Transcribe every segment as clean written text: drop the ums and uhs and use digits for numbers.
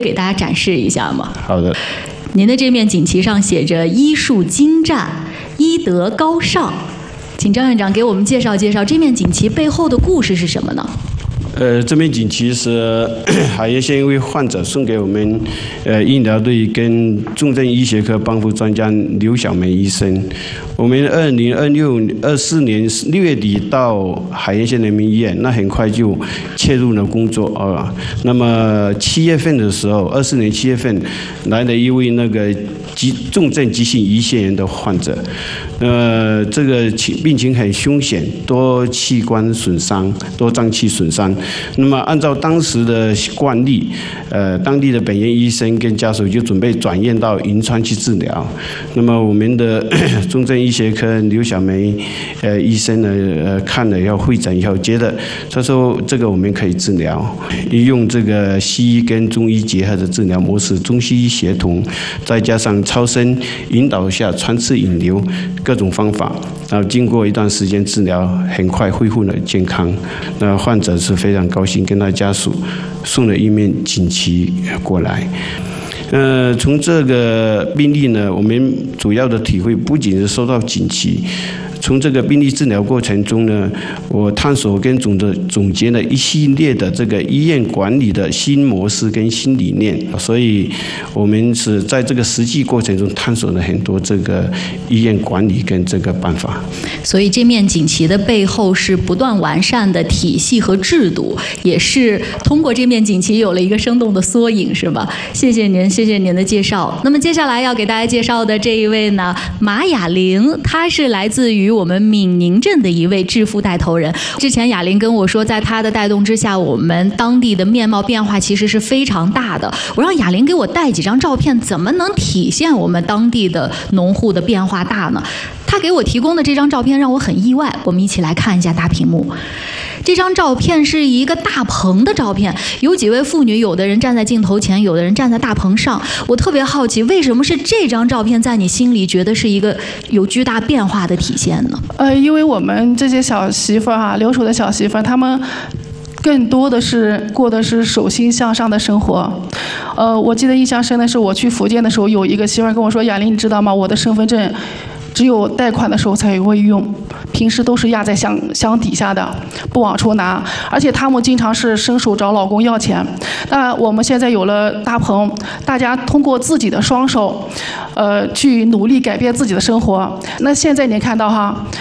给大家展示一下吗？ 好的。 您的这面锦旗上写着"医术精湛，医德高尚"，请张院长给我们介绍介绍这面锦旗背后的故事是什么呢？ 这面锦旗是海盐县一位患者送给我们医疗队跟重症医学科帮扶专家刘小梅医生。我们2024年6月底到海盐县人民医院，那很快就切入了工作啊。那么7月份的时候，24年7月份来了一位那个重症急性胰腺炎的患者，这个病情很凶险，多器官损伤，多脏器损伤。那么按照当时的惯例，当地的本院医生跟家属就准备转院到银川去治疗。那么我们的重症医学科刘小梅医生呢，看了要会诊以后，觉得他说这个我们可以治疗，用这个西医跟中医结合的治疗模式，中西医协同，再加上超声引导下穿刺引流各种方法，然后经过一段时间治疗，很快恢复了健康。那患者是非常高兴，跟他家属送了一面锦旗过来。从这个病例呢，我们主要的体会不仅是收到锦旗。从这个病例治疗过程中呢，我探索跟总结了一系列的这个医院管理的新模式跟新理念，所以我们是在这个实际过程中探索了很多这个医院管理跟这个办法。 所以这面锦旗的背后是不断完善的体系和制度，也是通过这面锦旗有了一个生动的缩影，是吧？谢谢您，谢谢您的介绍。那么接下来要给大家介绍的这一位呢，马雅玲，她是来自于我们闽宁镇的一位致富带头人。之前雅玲跟我说，在她的带动之下，我们当地的面貌变化其实是非常大的。我让雅玲给我带几张照片，怎么能体现我们当地的农户的变化大呢？她给我提供的这张照片让我很意外，我们一起来看一下大屏幕。这张照片是一个大棚的照片，有几位妇女，有的人站在镜头前，有的人站在大棚上。我特别好奇，为什么是这张照片在你心里觉得是一个有巨大变化的体现呢？ 因为我们这些小媳妇儿留守的小媳妇儿，她们更多的是过的是手心向上的生活。我记得印象深的是，我去福建的时候，有一个媳妇儿跟我说：“雅玲，你知道吗？我的身份证只有贷款的时候才会用，平时都是压在箱底下的，不往出拿。而且他们经常是伸手找老公要钱。那我们现在有了大棚，大家通过自己的双手，去努力改变自己的生活。那现在您看到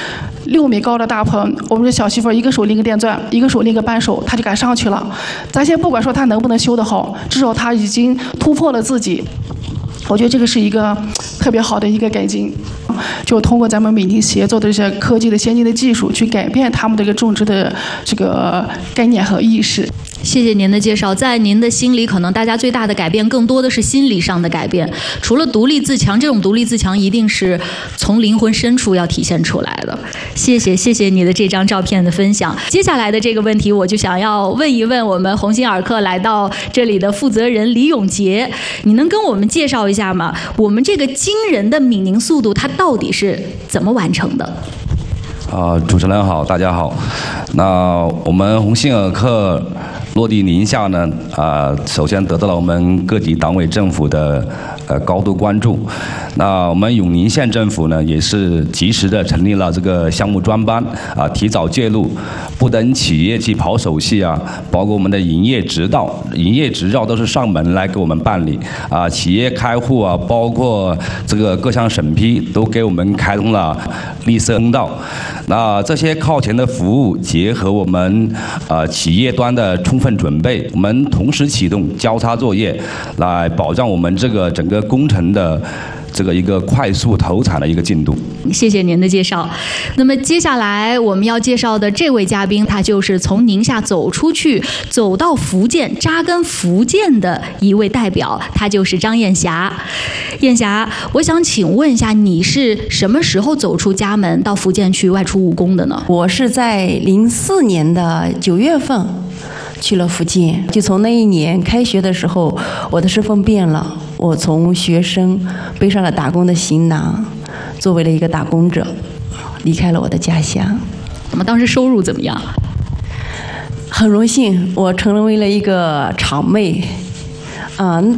6米高的大棚，我们这小媳妇一个手拎个电钻，一个手拎个扳手，她就敢上去了。咱先不管说她能不能修得好，至少她已经突破了自己。我觉得这个是一个特别好的一个改进，就通过咱们闽宁协作的这些科技的先进的技术，去改变他们这个种植的这个概念和意识。 谢谢您的介绍。在您的心里，可能大家最大的改变更多的是心理上的改变。除了独立自强，这种独立自强一定是从灵魂深处要体现出来的。谢谢你的这张照片的分享。接下来的这个问题，我就想要问一问我们鸿星尔克来到这里的负责人李永杰，你能跟我们介绍一下吗？我们这个惊人的闽宁速度，它到底是怎么完成的？ 主持人好，大家好。那我们鸿星尔克落地宁夏呢，首先得到了我们各级党委政府的高度关注。那我们永宁县政府呢，也是及时的成立了这个项目专班，提早介入，不等企业去跑手续包括我们的营业执照都是上门来给我们办理企业开户包括这个各项审批都给我们开通了绿色通道。那这些靠前的服务结合我们企业端的充分准备，我们同时启动交叉作业，来保障我们这个整个工程的这个一个快速投产的一个进度。 谢谢您的介绍。那么接下来我们要介绍的这位嘉宾，他就是从宁夏走出去，走到福建，扎根福建的一位代表，他就是张艳霞。艳霞，我想请问一下，你是什么时候走出家门到福建去外出务工的呢？ 我是在04年的9月份去了福建，就从那一年开学的时候，我的身份变了，我从学生背上了打工的行囊，作为了一个打工者，离开了我的家乡。 那么当时收入怎么样？ 很荣幸，我成为了一个厂妹。